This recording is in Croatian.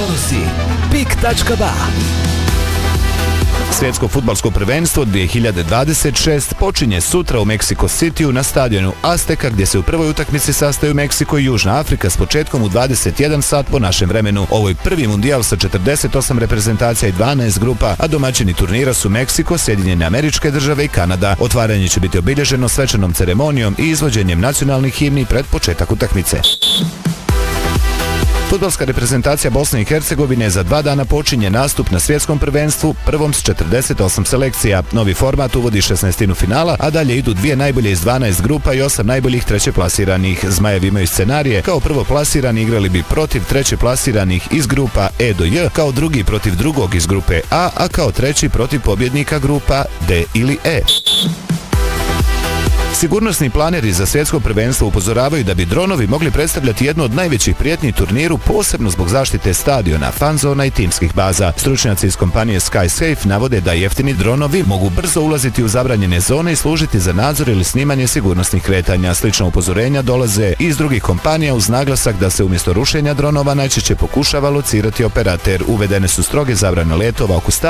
donosi PIK.ba. Svjetsko fudbalsko prvenstvo 2026 počinje sutra u Mexico Cityu na stadionu Azteca, gdje se u prvoj utakmici sastaju Meksiko i Južna Afrika s početkom u 21 sat po našem vremenu. Ovo je prvi mundijal sa 48 reprezentacija i 12 grupa, a domaćini turnira su Meksiko, Sjedinjene Američke Države i Kanada. Otvaranje će biti obilježeno svečanom ceremonijom i izvođenjem nacionalnih himni pred početak utakmice. Fudbalska reprezentacija Bosne i Hercegovine za 2 dana počinje nastup na svjetskom prvenstvu, prvom s 48 selekcija. Novi format uvodi 16. finala, a dalje idu 2 najbolje iz 12 grupa i 8 najboljih trećeplasiranih. Zmajevi imaju scenarije: kao prvoplasirani igrali bi protiv trećeplasiranih iz grupa E do J, kao drugi protiv drugog iz grupe A kao treći protiv pobjednika grupa D ili E. Sigurnosni planeri za svjetsko prvenstvo upozoravaju da bi dronovi mogli predstavljati jednu od najvećih prijetnji turniru, posebno zbog zaštite stadiona, fanzona i timskih baza. Stručnjaci iz kompanije SkySafe navode da jeftini dronovi mogu brzo ulaziti u zabranjene zone i služiti za nadzor ili snimanje sigurnosnih kretanja. Slična upozorenja dolaze iz drugih kompanija uz naglasak da se umjesto rušenja dronova najčešće pokušava locirati operater. Uvedene su stroge zabrane letova oko stadiona